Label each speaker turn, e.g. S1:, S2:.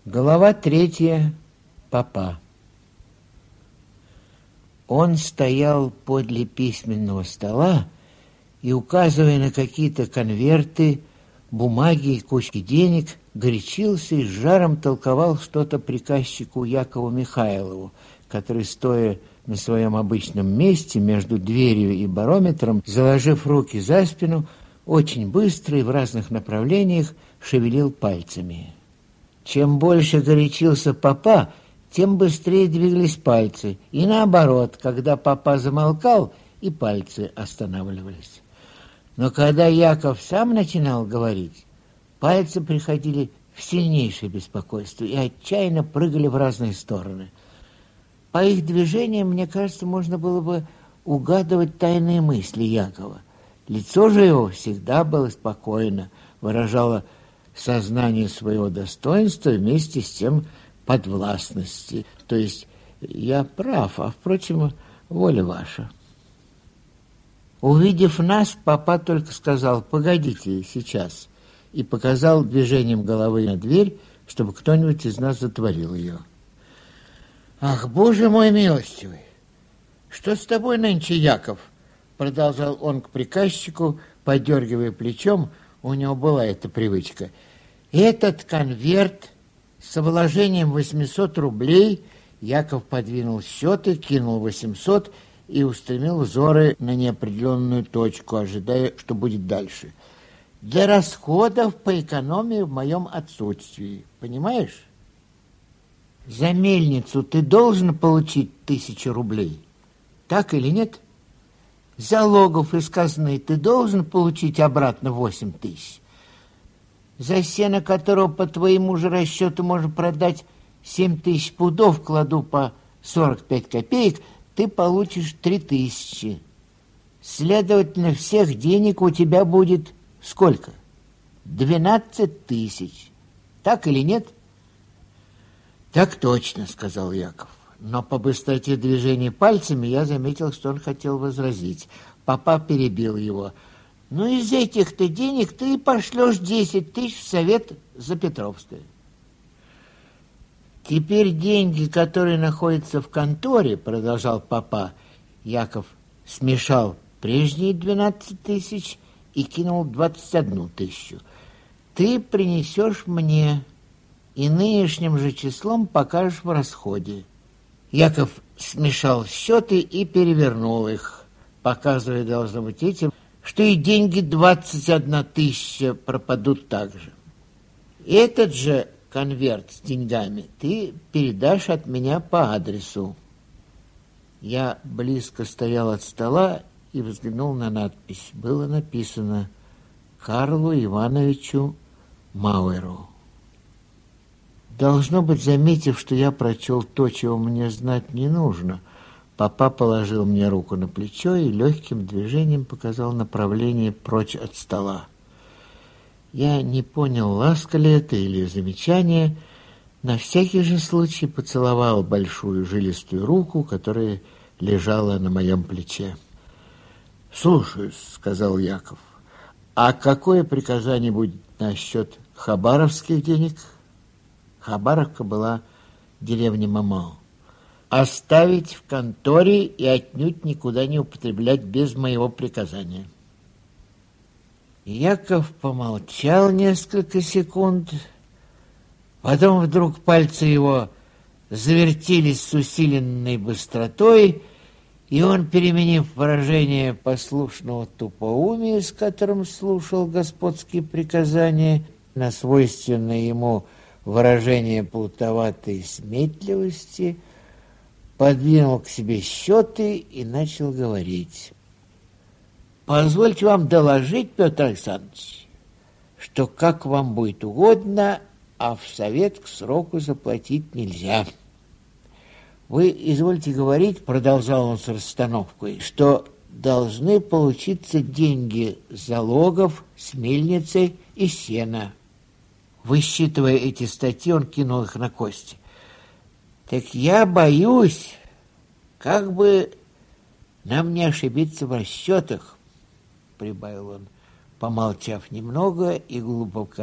S1: Глава 3. Папа. Он стоял подле письменного стола и, указывая на какие-то конверты, бумаги и кучки денег, горячился и с жаром толковал что-то приказчику Якову Михайлову, который, стоя на своем обычном месте между дверью и барометром, заложив руки за спину, очень быстро и в разных направлениях шевелил пальцами. Чем больше горячился папа, тем быстрее двигались пальцы, и наоборот, когда папа замолкал, и пальцы останавливались. Но когда Яков сам начинал говорить, пальцы приходили в сильнейшее беспокойство и отчаянно прыгали в разные стороны. По их движениям, мне кажется, можно было бы угадывать тайные мысли Якова. Лицо же его всегда было спокойно, выражало сознание своего достоинства вместе с тем подвластности. То есть я прав, а, впрочем, воля ваша. Увидев нас, папа только сказал: «Погодите, сейчас», и показал движением головы на дверь, чтобы кто-нибудь из нас затворил ее. «Ах, Боже мой милостивый! Что с тобой нынче, Яков?» Продолжал он к приказчику, подергивая плечом, у него была эта привычка. «Этот конверт с вложением 800 рублей...» Яков подвинул счеты, кинул 800 и устремил взоры на неопределенную точку, ожидая, что будет дальше. «Для расходов по экономии в моем отсутствии. Понимаешь? За мельницу ты должен получить 1000 рублей. Так или нет? Залогов из казны ты должен получить обратно 8000. За сено, которого по твоему же расчету можно продать 7000 пудов, кладу по 45 копеек, ты получишь 3000. Следовательно, всех денег у тебя будет сколько? 12 000. Так или нет?» «Так точно», — сказал Яков. Но по быстроте движения пальцами я заметил, что он хотел возразить. Папа перебил его. «Ну, из этих-то денег ты пошлешь 10 000 в совет за Петровское». «Теперь деньги, которые находятся в конторе, — продолжал папа, — Яков смешал прежние 12 000 и кинул 21 000. Ты принесешь мне и нынешним же числом покажешь в расходе». Яков смешал счеты и перевернул их, показывая, должно быть, этим, что и деньги 21 000 пропадут так же. «Этот же конверт с деньгами ты передашь от меня по адресу». Я близко стоял от стола и взглянул на надпись. Было написано: «Карлу Ивановичу Мауэру». Должно быть, заметив, что я прочел то, чего мне знать не нужно, папа положил мне руку на плечо и легким движением показал направление прочь от стола. Я не понял, ласка ли это или замечание. На всякий же случай поцеловал большую жилистую руку, которая лежала на моем плече. «Слушаюсь», — сказал Яков. «А какое приказание будет насчет хабаровских денег?» Хабаровка была деревня Мамал. «Оставить в конторе и отнюдь никуда не употреблять без моего приказания». Яков помолчал несколько секунд, потом вдруг пальцы его завертелись с усиленной быстротой, и он, переменив выражение послушного тупоумия, с которым слушал господские приказания, на свойственное ему выражение плутоватой сметливости, подвинул к себе счеты и начал говорить. «Позвольте вам доложить, Петр Александрович, что как вам будет угодно, а в совет к сроку заплатить нельзя. Вы извольте говорить, — продолжал он с расстановкой, — что должны получиться деньги залогов с мельницы и сена». Высчитывая эти статьи, он кинул их на кости. «Так я боюсь, как бы нам не ошибиться в расчетах, — прибавил он, помолчав немного и глубоко